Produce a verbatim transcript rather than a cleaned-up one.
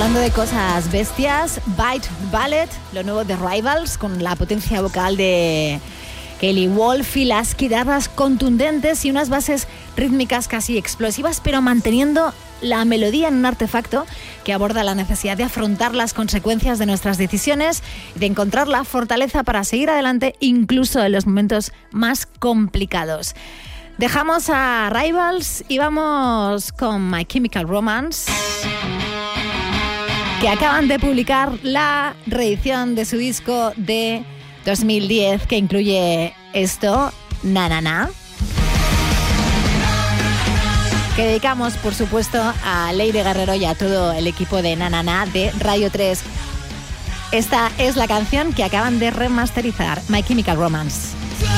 hablando de cosas bestias, Bite Ballet, lo nuevo de Rivals, con la potencia vocal de Kelly Wolf y las guitarras contundentes y unas bases rítmicas casi explosivas, pero manteniendo la melodía en un artefacto que aborda la necesidad de afrontar las consecuencias de nuestras decisiones y de encontrar la fortaleza para seguir adelante incluso en los momentos más complicados. Dejamos a Rivals y vamos con My Chemical Romance, que acaban de publicar la reedición de su disco de dos mil diez, que incluye esto, Na Na Na, que dedicamos, por supuesto, a Leire Guerrero y a todo el equipo de Na Na Na de Radio tres. Esta es la canción que acaban de remasterizar, My Chemical Romance.